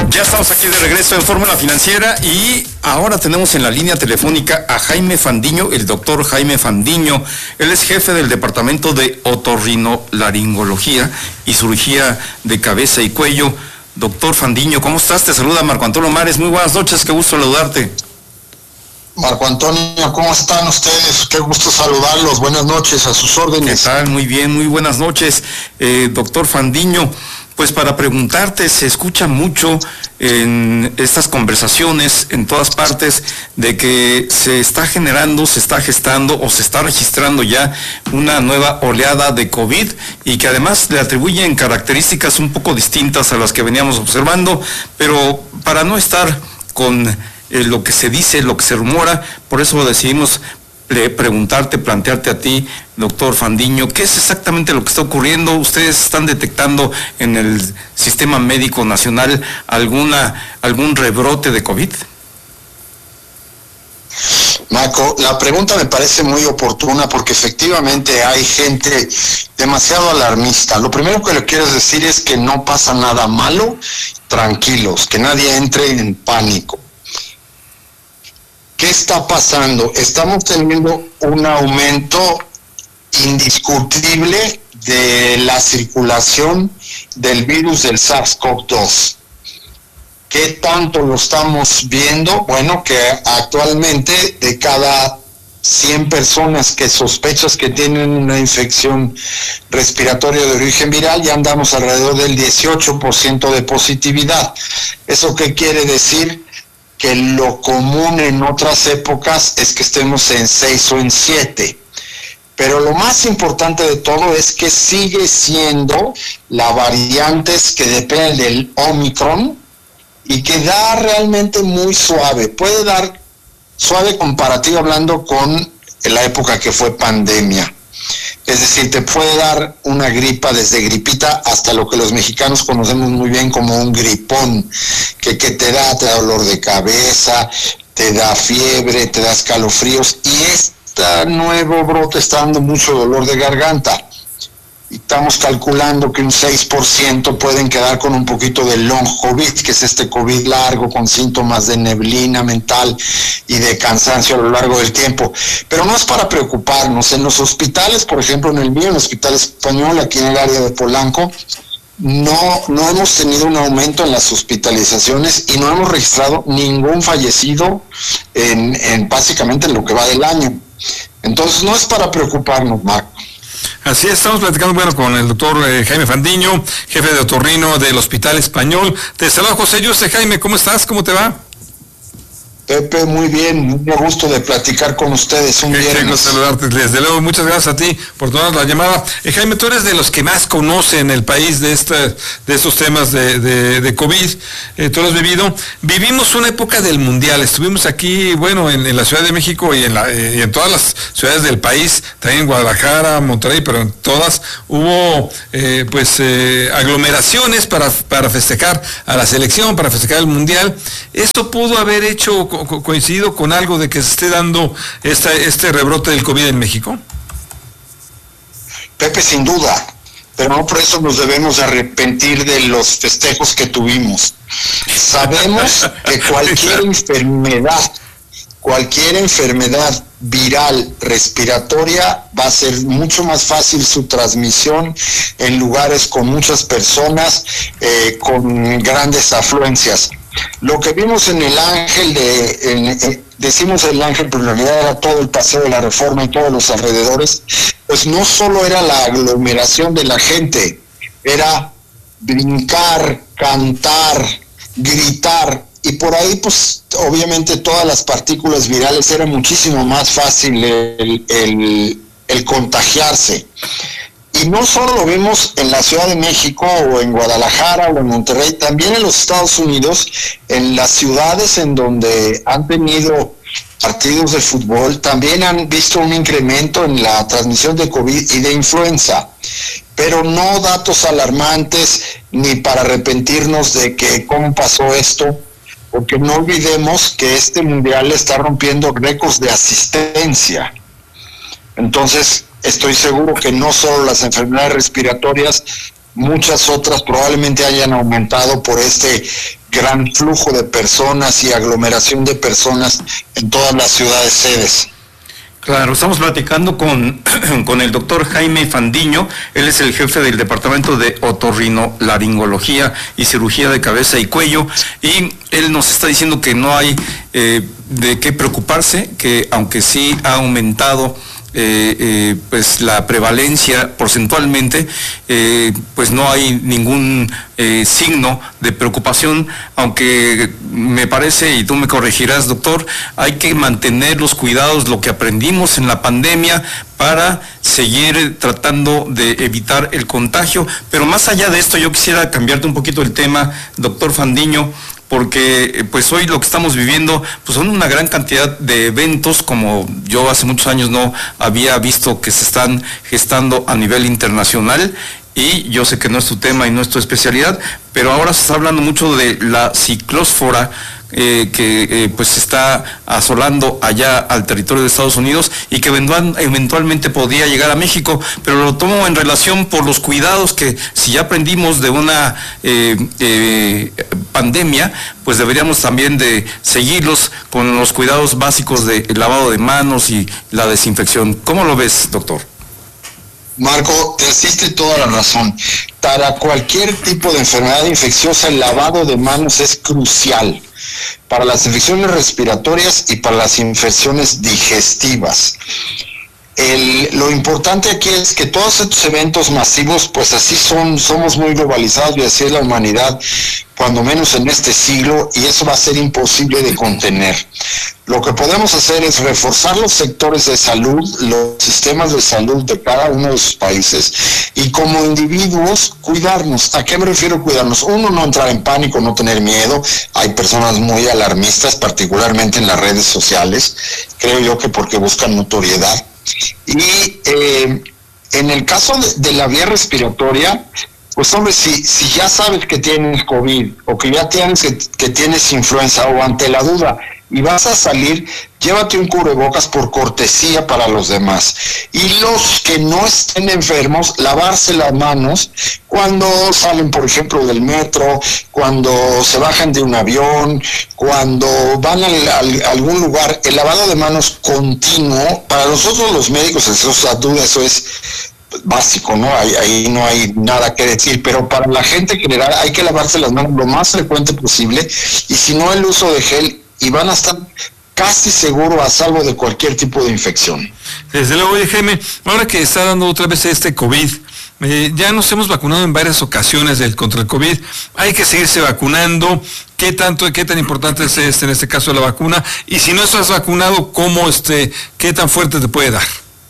Ya estamos aquí de regreso en Fórmula Financiera y ahora tenemos en la línea telefónica a Jaime Fandiño, el doctor Jaime Fandiño. Él es jefe del Departamento de Otorrinolaringología y Cirugía de Cabeza y Cuello. Doctor Fandiño, ¿cómo estás? Te saluda Marco Antonio Mares. Muy buenas noches, qué gusto saludarte. Marco Antonio, ¿cómo están ustedes? Qué gusto saludarlos. Buenas noches, a sus órdenes. ¿Qué tal? Muy bien, muy buenas noches. Doctor Fandiño, pues para preguntarte, se escucha mucho en estas conversaciones en todas partes de que se está generando, se está gestando o se está registrando ya una nueva oleada de COVID y que además le atribuyen características un poco distintas a las que veníamos observando, pero para no estar con lo que se dice, lo que se rumora, por eso decidimos preguntarte, plantearte a ti, doctor Fandiño, ¿qué es exactamente lo que está ocurriendo? ¿Ustedes están detectando en el sistema médico nacional algún rebrote de COVID? Marco, la pregunta me parece muy oportuna porque efectivamente hay gente demasiado alarmista. Lo primero que le quiero decir es que no pasa nada malo, tranquilos, que nadie entre en pánico. ¿Qué está pasando? Estamos teniendo un aumento indiscutible de la circulación del virus del SARS-CoV-2. ¿Qué tanto lo estamos viendo? Bueno, que actualmente de cada 100 personas que sospechas que tienen una infección respiratoria de origen viral, ya andamos alrededor del 18% de positividad. ¿Eso qué quiere decir? Que lo común en otras épocas es que estemos en 6 o en 7. Pero lo más importante de todo es que sigue siendo la variante que depende del Omicron y que da realmente muy suave. Puede dar suave comparativo hablando con la época que fue pandemia. Es decir, te puede dar una gripa desde gripita hasta lo que los mexicanos conocemos muy bien como un gripón, que te da dolor de cabeza, te da fiebre, te da escalofríos, y este nuevo brote está dando mucho dolor de garganta. Y estamos calculando que un 6% pueden quedar con un poquito de long COVID, que es este COVID largo con síntomas de neblina mental y de cansancio a lo largo del tiempo. Pero no es para preocuparnos. En los hospitales, por ejemplo, en el mío, en el Hospital Español, aquí en el área de Polanco, no hemos tenido un aumento en las hospitalizaciones y no hemos registrado ningún fallecido en básicamente en lo que va del año. Entonces no es para preocuparnos, Marco. Así es, estamos platicando con el doctor Jaime Fandiño, jefe de otorrino del Hospital Español. Te saluda José Yuste. Jaime, ¿cómo estás? ¿Cómo te va? Pepe, muy bien, un gusto de platicar con ustedes un viernes. Qué gusto saludarte, desde luego, muchas gracias a ti por tomar la llamada. Jaime, tú eres de los que más conocen el país de estos temas de COVID, tú lo has vivido. Vivimos una época del Mundial, estuvimos aquí, bueno, en la Ciudad de México y en todas las ciudades del país, también en Guadalajara, Monterrey, pero en todas hubo aglomeraciones para festejar a la selección, para festejar el Mundial. Esto pudo haber hecho coincidido con algo de que se esté dando este rebrote del COVID en México? Pepe, sin duda, pero no por eso nos debemos arrepentir de los festejos que tuvimos. Sabemos que cualquier enfermedad viral respiratoria va a ser mucho más fácil su transmisión en lugares con muchas personas, con grandes afluencias. Lo que vimos en el Ángel, decimos el Ángel, pero en realidad era todo el Paseo de la Reforma y todos los alrededores, pues no solo era la aglomeración de la gente, era brincar, cantar, gritar, y por ahí pues obviamente todas las partículas virales era muchísimo más fácil el contagiarse. Y no solo lo vimos en la Ciudad de México o en Guadalajara o en Monterrey, también en los Estados Unidos, en las ciudades en donde han tenido partidos de fútbol, también han visto un incremento en la transmisión de COVID y de influenza, pero no datos alarmantes ni para arrepentirnos de que cómo pasó esto, porque no olvidemos que este mundial está rompiendo récords de asistencia. Entonces, estoy seguro que no solo las enfermedades respiratorias, muchas otras probablemente hayan aumentado por este gran flujo de personas y aglomeración de personas en todas las ciudades sedes. Claro, estamos platicando con el doctor Jaime Fandiño. Él es el jefe del Departamento de Otorrinolaringología y Cirugía de Cabeza y Cuello, y él nos está diciendo que no hay de qué preocuparse, que aunque sí ha aumentado pues la prevalencia porcentualmente, pues no hay ningún signo de preocupación, aunque me parece, y tú me corregirás, doctor, hay que mantener los cuidados, lo que aprendimos en la pandemia, para seguir tratando de evitar el contagio. Pero más allá de esto, yo quisiera cambiarte un poquito el tema, doctor Fandiño, porque pues hoy lo que estamos viviendo pues son una gran cantidad de eventos, como yo hace muchos años no había visto, que se están gestando a nivel internacional, y yo sé que no es tu tema y no es tu especialidad, pero ahora se está hablando mucho de la ciclósfora que pues está asolando allá al territorio de Estados Unidos y que eventualmente podría llegar a México, pero lo tomo en relación por los cuidados que, si ya aprendimos de una pandemia, pues deberíamos también de seguirlos con los cuidados básicos de lavado de manos y la desinfección. ¿Cómo lo ves, doctor? Marco, te asiste toda la razón. Para cualquier tipo de enfermedad infecciosa, el lavado de manos es crucial. Para las infecciones respiratorias y para las infecciones digestivas. Lo importante aquí es que todos estos eventos masivos, pues así somos muy globalizados, y así es la humanidad, cuando menos en este siglo, y eso va a ser imposible de contener. Lo que podemos hacer es reforzar los sectores de salud, los sistemas de salud de cada uno de sus países, y como individuos cuidarnos. ¿A qué me refiero cuidarnos? Uno, no entrar en pánico, no tener miedo. Hay personas muy alarmistas, particularmente en las redes sociales, creo yo que porque buscan notoriedad. Y en el caso de la vía respiratoria, pues hombre, si ya sabes que tienes COVID, o que ya tienes que tienes influenza, o ante la duda y vas a salir, llévate un cubrebocas por cortesía para los demás. Y los que no estén enfermos, lavarse las manos cuando salen, por ejemplo, del metro, cuando se bajan de un avión, cuando van a algún lugar. El lavado de manos continuo, para nosotros los médicos, eso es básico, ¿no? Ahí no hay nada que decir, pero para la gente general hay que lavarse las manos lo más frecuente posible, y si no, el uso de gel, y van a estar casi seguro a salvo de cualquier tipo de infección. Desde luego. Oye, Jaime, ahora que está dando otra vez este COVID, ya nos hemos vacunado en varias ocasiones contra el COVID, hay que seguirse vacunando. ¿Qué tan importante es en este caso la vacuna? Y si no estás vacunado, qué tan fuerte te puede dar?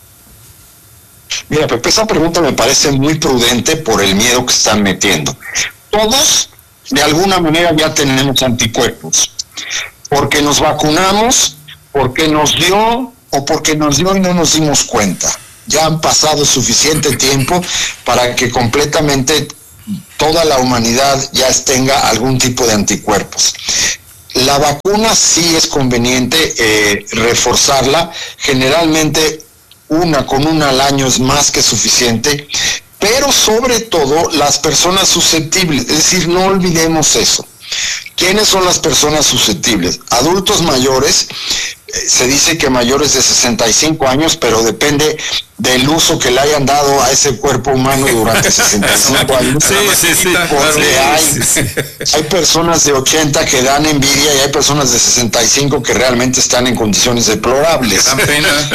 Mira, Pepe, esa pregunta me parece muy prudente por el miedo que están metiendo. Todos, de alguna manera, ya tenemos anticuerpos. Porque nos vacunamos, porque nos dio, o porque nos dio y no nos dimos cuenta. Ya han pasado suficiente tiempo para que completamente toda la humanidad ya tenga algún tipo de anticuerpos. La vacuna sí es conveniente reforzarla. Generalmente con una al año es más que suficiente, pero sobre todo las personas susceptibles. Es decir, no olvidemos eso. ¿Quiénes son las personas susceptibles? Adultos mayores, se dice que mayores de 65 años, pero depende del uso que le hayan dado a ese cuerpo humano durante 65 años. Sí, porque hay personas de 80 que dan envidia, y hay personas de 65 que realmente están en condiciones deplorables. Dan pena.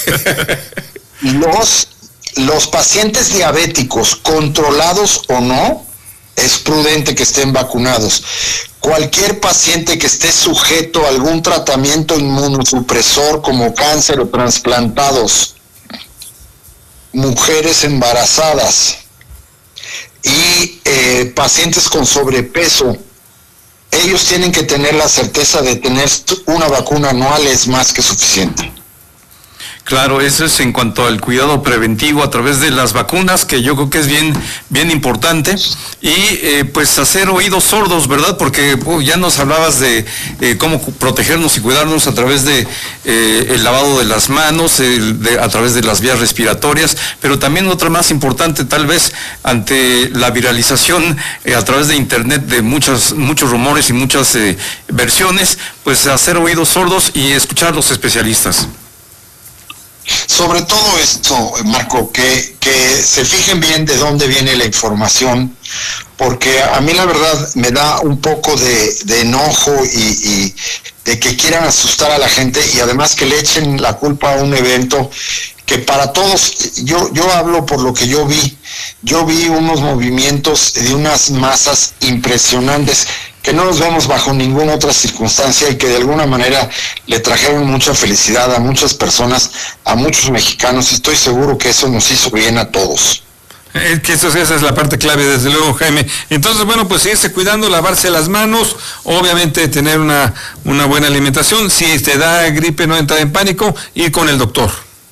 Los pacientes diabéticos, controlados o no, es prudente que estén vacunados. Cualquier paciente que esté sujeto a algún tratamiento inmunosupresor como cáncer o trasplantados, mujeres embarazadas y pacientes con sobrepeso, ellos tienen que tener la certeza de tener una vacuna anual, es más que suficiente. Claro, eso es en cuanto al cuidado preventivo a través de las vacunas, que yo creo que es bien importante, y pues hacer oídos sordos, ¿verdad? Porque ya nos hablabas de cómo protegernos y cuidarnos a través de el lavado de las manos, a través de las vías respiratorias, pero también otra más importante, tal vez ante la viralización a través de internet de muchos rumores y muchas versiones, pues hacer oídos sordos y escuchar a los especialistas. Sobre todo esto, Marco, que se fijen bien de dónde viene la información, porque a mí la verdad me da un poco de enojo y de que quieran asustar a la gente, y además que le echen la culpa a un evento que para todos, yo hablo por lo que yo vi unos movimientos de unas masas impresionantes que no los vemos bajo ninguna otra circunstancia y que de alguna manera le trajeron mucha felicidad a muchas personas, a muchos mexicanos. Estoy seguro que eso nos hizo bien a todos. Que esa es la parte clave, desde luego, Jaime. Entonces, bueno, pues seguirse cuidando, lavarse las manos, obviamente tener una buena alimentación. Si te da gripe, no entrar en pánico, ir con el doctor.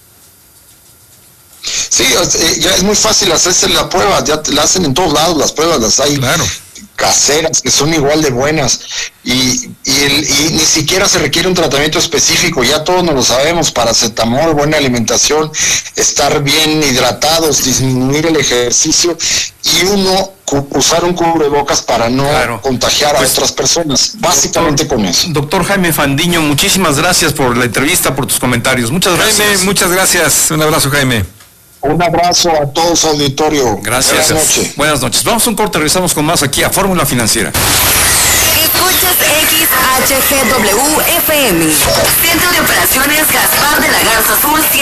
Sí, ya es muy fácil hacerse la prueba, ya la hacen en todos lados, las pruebas las hay. Claro. Caseras que son igual de buenas y ni siquiera se requiere un tratamiento específico, ya todos nos lo sabemos: paracetamol, buena alimentación, estar bien hidratados, disminuir el ejercicio y usar un cubrebocas para no contagiar a otras personas, básicamente con eso. Doctor Jaime Fandiño, muchísimas gracias por la entrevista, por tus comentarios. Muchas gracias. Jaime, muchas gracias. Un abrazo, Jaime. Un abrazo a todos, auditorio. Gracias. Buenas noches. Buenas noches. Vamos a un corte, regresamos con más aquí a Fórmula Financiera. Escuchas XHGW-FM. Centro de Operaciones Gaspar de la Garza Azul